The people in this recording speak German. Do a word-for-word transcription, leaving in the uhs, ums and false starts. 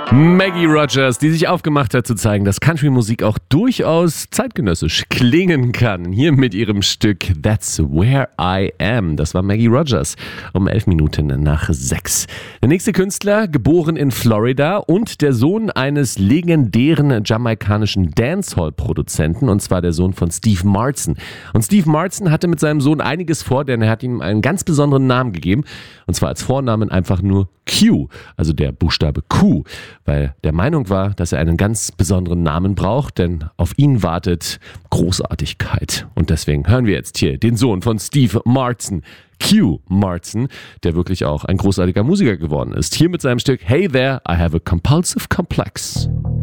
Maggie Rogers, die sich aufgemacht hat zu zeigen, dass Country-Musik auch durchaus zeitgenössisch klingen kann. Hier mit ihrem Stück That's Where I Am. Das war Maggie Rogers um elf Minuten nach sechs. Der nächste Künstler, geboren in Florida und der Sohn eines legendären jamaikanischen Dancehall-Produzenten, und zwar der Sohn von Steve Martin. Und Steve Martin hatte mit seinem Sohn einiges vor, denn er hat ihm einen ganz besonderen Namen gegeben, und zwar als Vornamen einfach nur Q, also der Buchstabe Q, weil der Meinung war, dass er einen ganz besonderen Namen braucht, denn auf ihn wartet Großartigkeit. Und deswegen hören wir jetzt hier den Sohn von Steve Martin, Q Martin, der wirklich auch ein großartiger Musiker geworden ist. Hier mit seinem Stück Hey There, I Have a Compulsive Complex.